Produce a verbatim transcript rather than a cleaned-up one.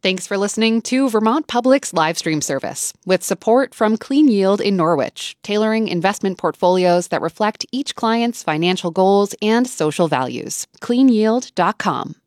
Thanks for listening to Vermont Public's live stream service, with support from Clean Yield in Norwich, tailoring investment portfolios that reflect each client's financial goals and social values. clean yield dot com.